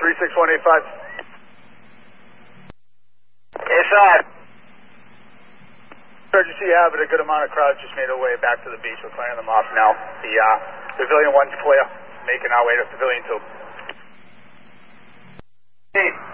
36185. Inside. As you see, you have it. A good amount of crowds just made their way back to the beach. We're clearing them off now. The Pavilion 1's clear. Making our way to Pavilion 2. Hey.